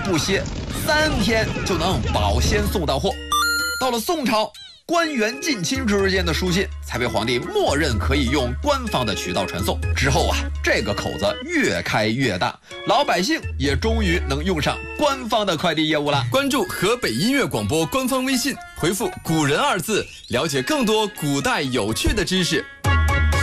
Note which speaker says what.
Speaker 1: 不歇，3天就能保鲜送到货。到了宋朝，官员近亲之间的书信才被皇帝默认可以用官方的渠道传送。之后啊，这个口子越开越大，老百姓也终于能用上官方的快递业务了。
Speaker 2: 关注河北音乐广播官方微信，回复“古人”2字，了解更多古代有趣的知识。